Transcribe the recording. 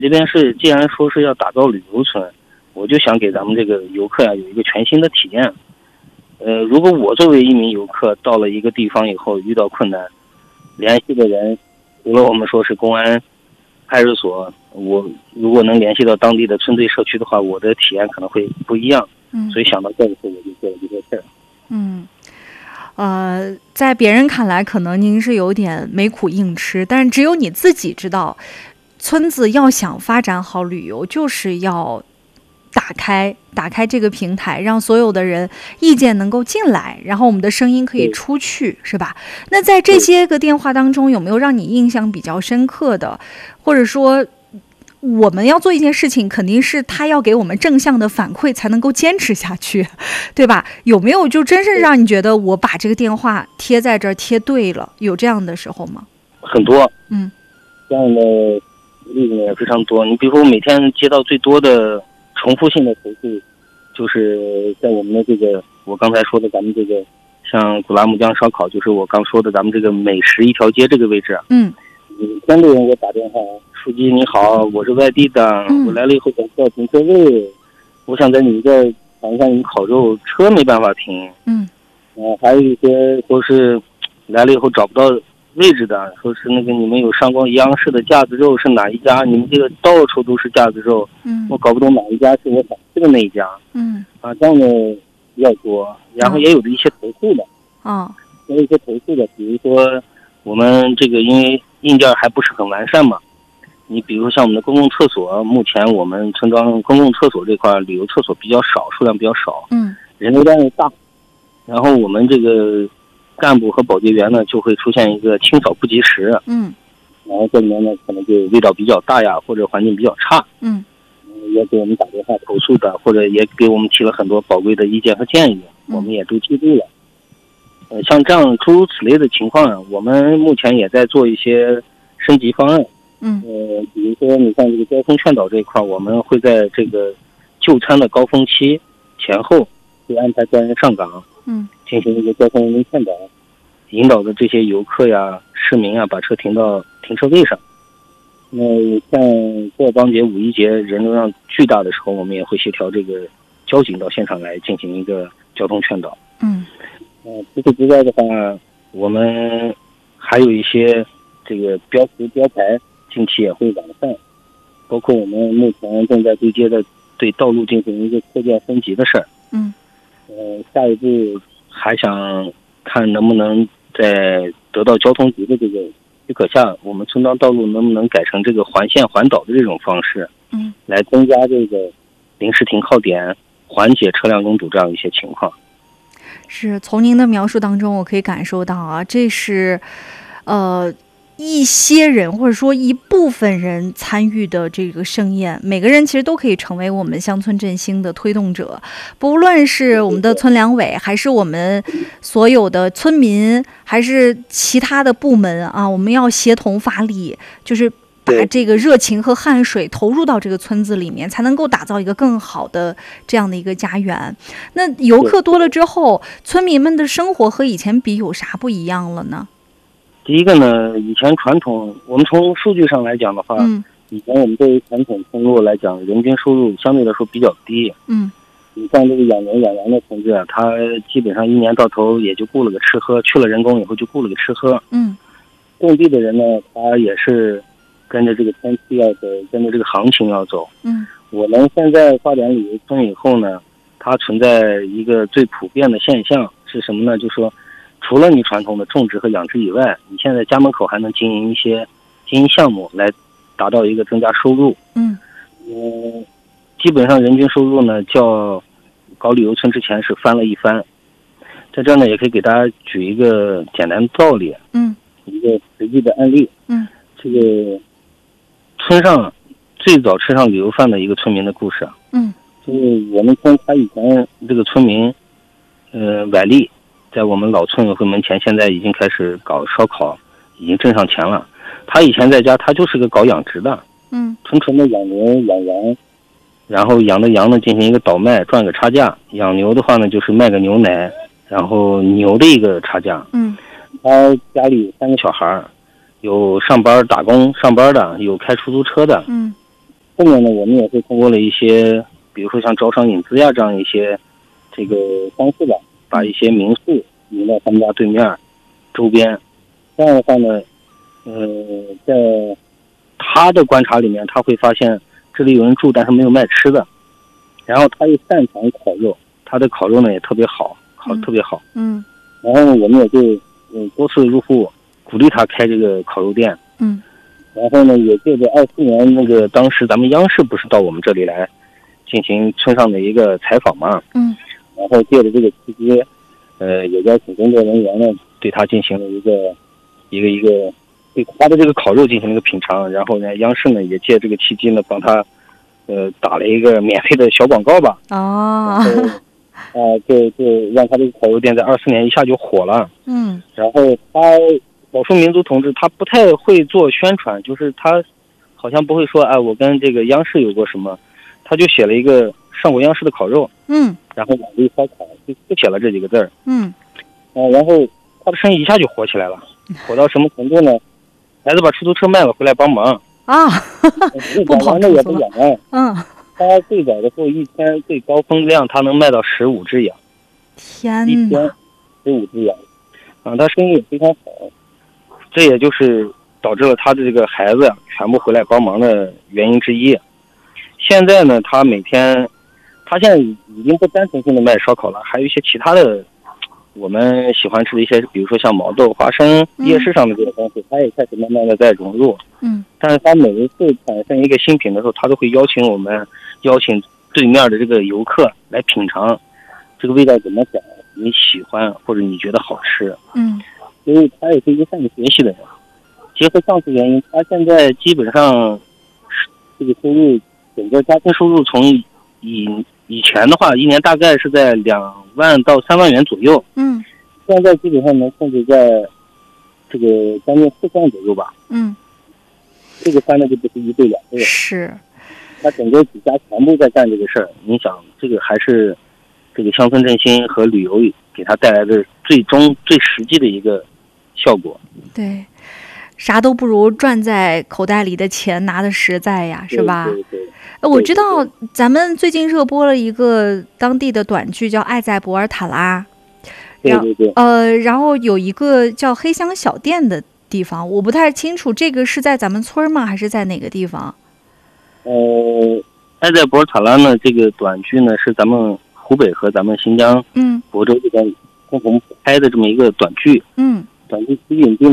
这边是既然说是要打造旅游村，我就想给咱们这个游客有一个全新的体验。如果我作为一名游客到了一个地方以后遇到困难，联系的人除了我们说是公安派出所，我如果能联系到当地的村队社区的话，我的体验可能会不一样。所以想到这个时候我就做了这件事儿。 在别人看来可能您是有点没苦硬吃，但是只有你自己知道，村子要想发展好旅游，就是要打开这个平台，让所有的人意见能够进来，然后我们的声音可以出去，是吧？那在这些个电话当中，有没有让你印象比较深刻的，或者说我们要做一件事情，肯定是他要给我们正向的反馈才能够坚持下去，对吧？有没有就真是让你觉得我把这个电话贴在这儿贴对了，有这样的时候吗？ 很多，这样的例子也非常多。你比如说，我每天接到最多的重复性的投诉，就是在我们的这个我刚才说的咱们这个像古拉木江烧烤，就是我刚说的咱们这个美食一条街这个位置。3个人给我打电话，书记你好，我是外地的，我来了以后想要停车位，我想在你们这儿尝一下你们烤肉，车没办法停。还有一些说是来了以后找不到位置的，说是那个你们有上过央视的架子肉是哪一家？你们这个到处都是架子肉，我搞不懂哪一家是我想吃的那一家。这样的比较多，然后也有的一些投诉的，也有一些投诉的，比如说我们这个因为硬件还不是很完善嘛，你比如像我们的公共厕所，目前我们村庄公共厕所这块旅游厕所比较少，数量比较少，人流量又大，然后我们这个干部和保洁员呢就会出现一个清扫不及时，然后这里面呢可能就味道比较大呀，或者环境比较差，也给我们打电话投诉的，或者也给我们提了很多宝贵的意见和建议，我们也都记住了。像这样诸如此类的情况，我们目前也在做一些升级方案。比如说你像这个交通劝导这一块，我们会在这个就餐的高峰期前后会安排专人上岗，进行一个交通人员劝导，引导的这些游客呀、市民啊把车停到停车位上。那像过邦节、五一节人流量巨大的时候，我们也会协调这个交警到现场来进行一个交通劝导。除此之外的话，我们还有一些这个标识标牌近期也会完善，包括我们目前正在对接的对道路进行一个扩建升级的事儿。下一步还想看能不能在得到交通局的这个许可下，我们村庄道路能不能改成这个环线环岛的这种方式，来增加这个临时停靠点，缓解车辆拥堵这样一些情况。 是从您的描述当中，我可以感受到啊，这是一些人或者说一部分人参与的这个盛宴，每个人其实都可以成为我们乡村振兴的推动者，不论是我们的村两委，还是我们所有的村民，还是其他的部门啊，我们要协同发力，就是把这个热情和汗水投入到这个村子里面，才能够打造一个更好的这样的一个家园。那游客多了之后，村民们的生活和以前比有啥不一样了呢？ 第一个呢，以前传统，我们从数据上来讲的话，以前我们对于传统村落来讲，人均收入相对来说比较低。你像这个养牛养羊的同志啊，他基本上一年到头也就顾了个吃喝，去了人工以后就顾了个吃喝。种地的人呢，他也是跟着这个天气要走，跟着这个行情要走。我们现在发展旅游村以后呢，它存在一个最普遍的现象是什么呢？就是说，除了你传统的种植和养殖以外，你现在家门口还能经营一些经营项目来达到一个增加收入。基本上人均收入呢，较搞旅游村之前是翻了一番。在这儿呢，也可以给大家举一个简单的道理，一个实际的案例。这个村上最早吃上旅游饭的一个村民的故事。就是我们村他以前这个村民，崴力在我们老村委会门前，现在已经开始搞烧烤，已经挣上钱了。他以前在家，他就是个搞养殖的，纯纯的养牛养羊，然后养的羊呢进行一个倒卖赚个差价，养牛的话呢就是卖个牛奶，然后牛的一个差价。他家里有3个小孩，有上班打工上班的，有开出租车的。 后面呢，我们也是通过了一些，比如说像招商引资呀这样一些这个方式吧，把一些民宿引到他们家对面周边。这样的话呢，在他的观察里面，他会发现这里有人住，但是没有卖吃的。然后他又擅长烤肉，他的烤肉呢也特别好，烤得特别好。然后我们也就多次入户，鼓励他开这个烤肉店。然后呢，也借着24年那个当时咱们央视不是到我们这里来进行村上的一个采访嘛。然后借着这个契机，也邀请工作人员呢对他进行了一个对他的这个烤肉进行了一个品尝。然后呢，央视呢也借这个契机呢帮他打了一个免费的小广告吧。就让他这个烤肉店在24年一下就火了。然后少数民族同志他不太会做宣传，就是他好像不会说我跟这个央视有过什么，他就写了一个上过央视的烤肉。然后满地烧烤就写了这几个字儿。然后他的生意一下就火起来了，火到什么程度呢？孩子把出租车卖了回来帮忙不跑的也不远。他最早的时候一天最高峰量他能卖到15只羊。 天哪！ 一天15只羊他生意也非常好。这也就是导致了他的这个孩子全部回来帮忙的原因之一。现在呢，他现在已经不单纯性的卖烧烤了，还有一些其他的我们喜欢吃的一些，比如说像毛豆、花生，夜市上的这个东西，他也开始慢慢的在融入。但是他每一次产生一个新品的时候，他都会邀请对面的这个游客来品尝这个味道怎么讲，你喜欢或者你觉得好吃。所以他也是一个善于学习的人。结合上述原因，他现在基本上这个收入，整个家庭收入从以前的话，一年大概是在2万到3万元左右。现在基本上能控制在这个将近4万左右吧。这个翻的就不是1倍2倍。 是。 他整个几家全部在干这个事儿。你想，这个还是这个乡村振兴和旅游给他带来的最实际的一个效果。 对，啥都不如赚在口袋里的钱拿的实在呀，是吧？ 对。 我知道咱们最近热播了一个当地的短剧，叫《爱在博尔塔拉》。 对。 然后有一个叫黑香小店的地方，我不太清楚，这个是在咱们村吗？还是在哪个地方？ 爱在博尔塔拉呢，这个短剧呢是咱们湖北和咱们新疆亳州这边共同拍的这么一个短剧。短剧引进